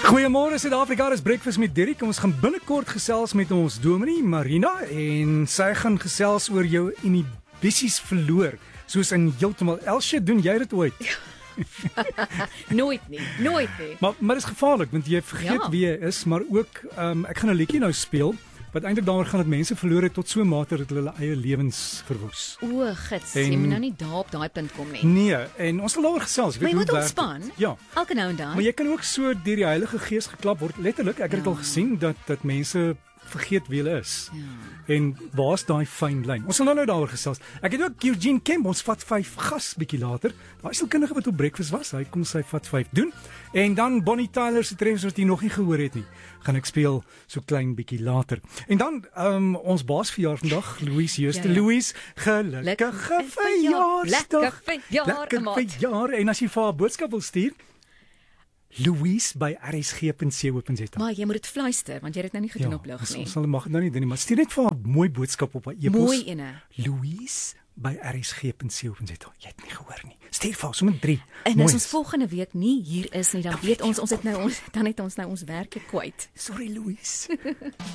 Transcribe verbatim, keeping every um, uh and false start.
Goeiemôre Suid-Afrika, dis Breakfast met Derrick. Ons gaan binnekort gesels met ons dominee Marina en sy gaan gesels oor jou inhibisies verloor. Soos in heeltemal Elsje, doen jy dit ooit? Nooit nie, nooit nie. Maar maar dis gevaarlik want jy vergeet Ja. wie jy is, maar ook um, ek gaan 'n liedjie nou speel wat eintlik daaroor gaan dat mense verloor het tot so 'n mate dat hulle hulle eie lewens verwoes. O, gits, En- jy moet nou nie daar op daai punt kom nie. Nee, en ons sal daaroor gesels. Jy Maar jy weet moet hoe werk ontspan. dit. Ja. Elke nou en dan. Maar jy kan ook so deur die Heilige Gees geklap word. Letterlik, ek het dit Ja. al gesien dat dat mense vergeet wie hulle is. Ja. En waar's daai fyn lyn? Ons sal nou nou daaroor gesels. Ek het ook Eugene Kemp, ons vat vyf gas bietjie later. Daai sielkundige wat op breakfast was, hy kom sy vat vyf doen. En dan Bonnie Tyler se treffers wat jy nog nie gehoor het nie, gaan ek speel so klein bietjie later. En dan um, ons baas verjaar vandag, Louise Juste. Ja, ja. Louise, gelukkige verjaarsdag. Lekker verjaar, Lekker maat. verjaar. En as jy vir haar 'n boodskap wil stuur, Louise by r s g punt c o punt z a. Maar jy moet dit fluister want jy het dit nou nie gedoen op lug ons- nie. Ons sal mag dit nou nie doen nie, maar stuur net vir haar 'n mooi boodskap op haar e-pos. Mooi ene. Louise by r s g punt c o punt z a. Jy het nie gehoor nie. Stuur vir haar sommer drie. En Mooi as ons is. volgende week nie hier is nie, dan Dan weet weet ons ons het nou ons dan het ons nou ons werke kwyt. Sorry Louise.